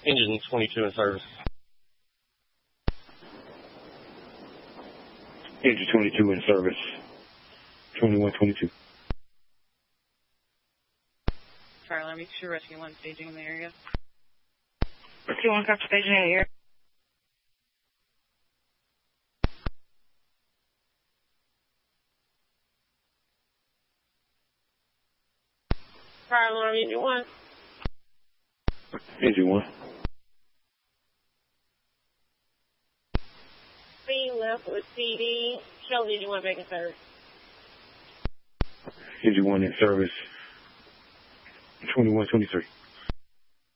Engine 22 in service. Engine 22 in service. 2122. Charlie, make sure Rescue 1 staging in the area. Rescue 1 copy staging in the area. Fire alarm, Engine 1. Engine 1. Speed left with CD. Show Engine 1 back in service. Engine 1 in service. 2123.